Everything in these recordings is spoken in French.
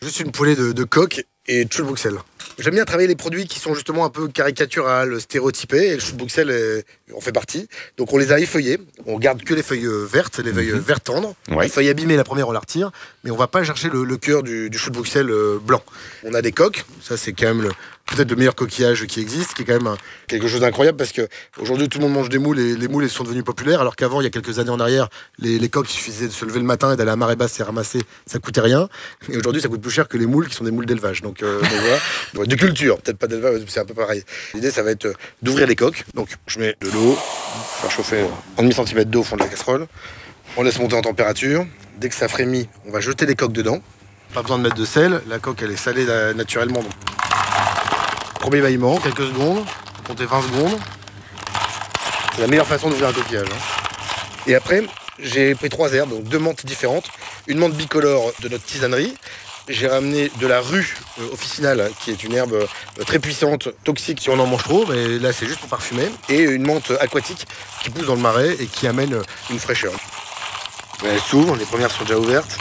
Juste une poêlée de coq et de chou de Bruxelles. J'aime bien travailler les produits qui sont justement un peu caricaturales, stéréotypés, et le chou de Bruxelles en fait partie. Donc on les a effeuillés, on garde que les feuilles vertes, les feuilles vertes tendres. Ouais. Les feuilles abîmées, la première on la retire, mais on va pas chercher le cœur du chou de Bruxelles blanc. On a des coques, ça c'est quand même peut-être le meilleur coquillage qui existe, qui est quand même quelque chose d'incroyable parce que aujourd'hui tout le monde mange des moules et les moules sont devenus populaires, alors qu'avant, il y a quelques années en arrière, les coques, il suffisait de se lever le matin et d'aller à marée basse et ramasser, ça coûtait rien. Et aujourd'hui, ça coûte plus cher que les moules qui sont des moules d'élevage. Donc voilà, de culture, peut-être pas d'élevage, c'est un peu pareil. L'idée, ça va être d'ouvrir les coques. Donc je mets de l'eau, faire chauffer 1,5 cm d'eau au fond de la casserole. On laisse monter en température. Dès que ça frémit, on va jeter les coques dedans. Pas besoin de mettre de sel, la coque elle est salée naturellement. Donc. Premier bâillement, quelques secondes, comptez 20 secondes. C'est la meilleure façon d'ouvrir un coquillage. Et après, j'ai pris 3 herbes, donc 2 menthes différentes. Une menthe bicolore de notre tisanerie. J'ai ramené de la rue officinale, qui est une herbe très puissante, toxique si on en mange trop, mais là c'est juste pour parfumer. Et une menthe aquatique qui pousse dans le marais et qui amène une fraîcheur. Elle s'ouvre, les premières sont déjà ouvertes.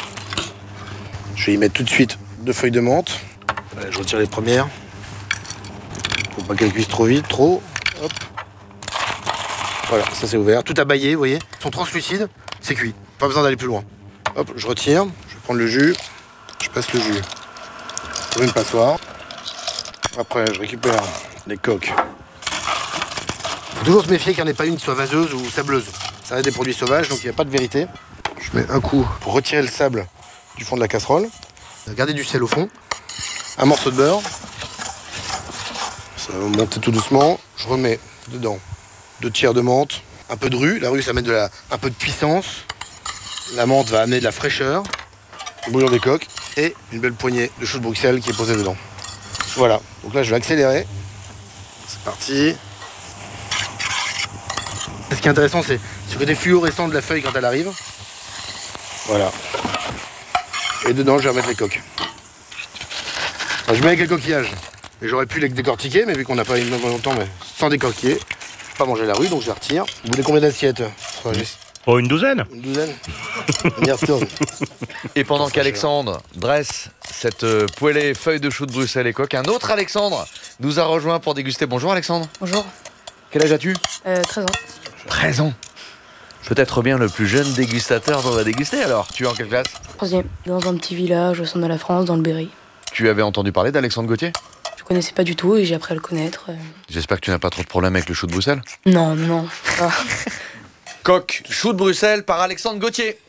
Je vais y mettre tout de suite 2 feuilles de menthe. Voilà, je retire les premières. Faut pas qu'elles cuisent trop vite, trop. Hop. Voilà, ça c'est ouvert. Tout abaillé, vous voyez. Ils sont translucides, c'est cuit. Pas besoin d'aller plus loin. Hop, je retire. Je vais prendre le jus. Je passe le jus sur une passoire. Après, je récupère les coques. Faut toujours se méfier qu'il n'y en ait pas une qui soit vaseuse ou sableuse. Ça reste des produits sauvages, donc il n'y a pas de vérité. Je mets un coup pour retirer le sable du fond de la casserole. Garder du sel au fond. Un morceau de beurre. Ça va monter tout doucement. Je remets dedans 2 tiers de menthe, un peu de rue. La rue, ça met un peu de puissance. La menthe va amener de la fraîcheur. Le bouillon des coques et une belle poignée de chou de Bruxelles qui est posée dedans. Voilà. Donc là, je vais accélérer. C'est parti. Ce qui est intéressant, c'est ce côté fluorescent de la feuille quand elle arrive. Voilà. Et dedans, je vais remettre les coques. Alors, je mets avec les coquillages. Et j'aurais pu les décortiquer, mais vu qu'on n'a pas eu longtemps, mais sans décortiquer, je ne peux pas manger la rue, donc je les retire. Vous voulez combien d'assiettes? Oh, une douzaine. Une douzaine. On y retourne. Et pendant qu'Alexandre dresse cette poêlée feuille de chou de Bruxelles et coque, un autre Alexandre nous a rejoint pour déguster. Bonjour Alexandre. Bonjour. Quel âge as-tu? 13 ans. 13 ans. Peut-être bien le plus jeune dégustateur dont on va déguster alors. Tu es en quelle classe? 3e. Dans un petit village au centre de la France, dans le Berry. Tu avais entendu parler d'Alexandre Gauthier? Je connaissais pas du tout et j'ai appris à le connaître. J'espère que tu n'as pas trop de problèmes avec le chou de Bruxelles. Non. Ah. Coq, chou de Bruxelles par Alexandre Gauthier.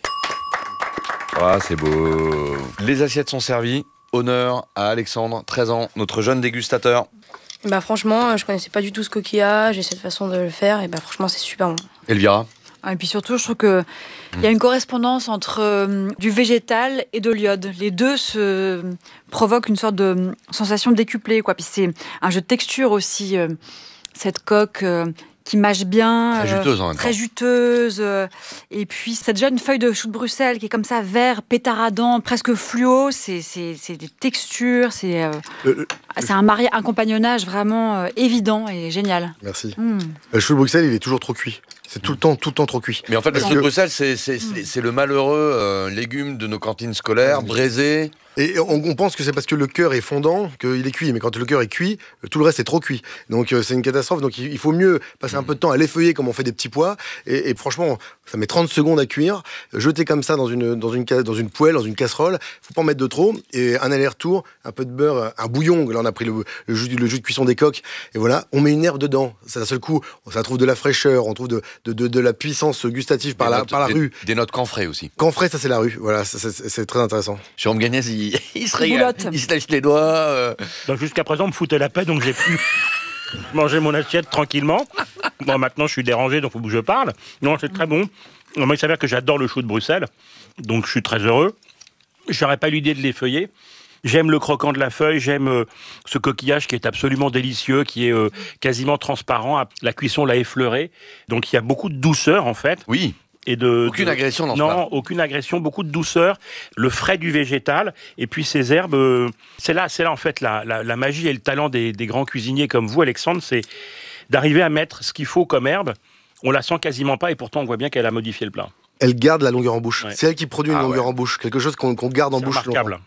Ah, c'est beau. Les assiettes sont servies. Honneur à Alexandre, 13 ans, notre jeune dégustateur. Et franchement, je connaissais pas du tout ce coquillage et cette façon de le faire. Et franchement, c'est super bon. Elvira? Et puis surtout, je trouve qu'il y a une correspondance entre du végétal et de l'iode. Les deux se provoquent une sorte de sensation décuplée, quoi. Puis c'est un jeu de texture aussi, cette coque qui mâche bien. Très juteuse en même temps. Très juteuse. Et puis cette jeune feuille de chou de Bruxelles qui est comme ça, vert, pétaradant, presque fluo. C'est des textures, c'est un compagnonnage vraiment évident et génial. Merci. Le chou de Bruxelles, il est toujours trop cuit. C'est tout le temps trop cuit. Mais en fait, le chou de Bruxelles, c'est le malheureux légume de nos cantines scolaires, braisé. Et on pense que c'est parce que le cœur est fondant qu'il est cuit. Mais quand le cœur est cuit, tout le reste est trop cuit. Donc c'est une catastrophe. Donc il faut mieux passer un peu de temps à l'effeuiller comme on fait des petits pois. Et franchement, ça met 30 secondes à cuire. Jeter comme ça dans une poêle, dans une casserole. Faut pas en mettre de trop. Et un aller-retour, un peu de beurre, un bouillon. Là, on a pris le jus de cuisson des coques. Et voilà, on met une herbe dedans. Ça, d'un seul coup, ça trouve de la fraîcheur. On trouve de la puissance gustative par la rue. Des notes camphrées aussi. Camphrées, ça c'est la rue. Voilà, c'est très intéressant. Jérôme Gagnès, il se régale. Il se lèche les doigts. Donc jusqu'à présent, on me foutait la paix, donc j'ai pu manger mon assiette tranquillement. Bon, maintenant, je suis dérangé, donc il faut que je parle. Non, c'est très bon. Moi, il s'avère que j'adore le chou de Bruxelles, donc je suis très heureux. J'aurais pas l'idée de l'effeuiller. J'aime le croquant de la feuille, j'aime ce coquillage qui est absolument délicieux, qui est quasiment transparent. La cuisson l'a effleuré, donc il y a beaucoup de douceur en fait. Oui. Aucune agression dans ce plat. Non, aucune agression, beaucoup de douceur, le frais du végétal, et puis ces herbes, c'est là en fait la magie et le talent des grands cuisiniers comme vous, Alexandre, c'est d'arriver à mettre ce qu'il faut comme herbe. On la sent quasiment pas, et pourtant on voit bien qu'elle a modifié le plat. Elle garde la longueur en bouche. Ouais. C'est elle qui produit une longueur en bouche, quelque chose qu'on garde en bouche remarquable. longtemps.